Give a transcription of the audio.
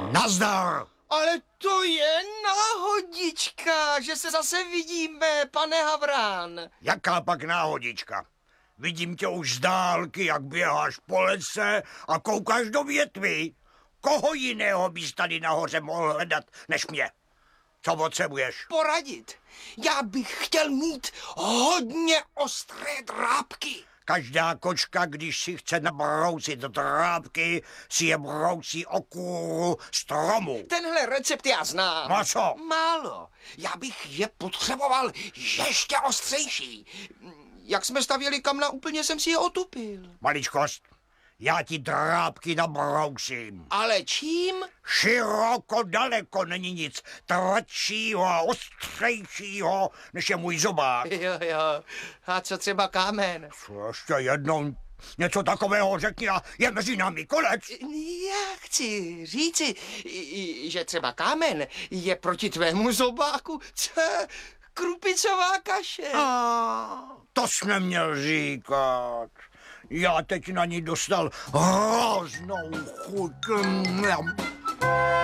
Nazdar! Ale to je náhodička, že se zase vidíme, pane Havrán. Jaká pak náhodička? Vidím tě už z dálky, jak běháš po lese a koukáš do větví. Koho jiného bys tady nahoře mohl hledat, než mě? Co potřebuješ? Poradit. Já bych chtěl mít hodně ostré drápky. Každá kočka, když si chce nabrousit drápky, si je brousí o kůru stromu. Tenhle recept já znám. No co? Málo. Já bych je potřeboval ještě ostřejší. Jak jsme stavěli kamna, úplně jsem si je otupil. Maličkost, já ti drápky nabrousím. Ale čím? Široko daleko není nic tvrdšího a ostřejšího, než je můj zobák. Jo. A co třeba kámen? Co ještě jednou něco takového řekni a je mezi námi konec. Já chci říci, že třeba kámen je proti tvému zobáku krupicová kaše. To jsi neměl říkat. Já teď na ní dostal hroznou chuť.